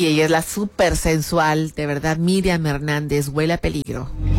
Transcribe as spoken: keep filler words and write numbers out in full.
Y ella es la súper sensual, de verdad, Miriam Hernández, Huele a Peligro.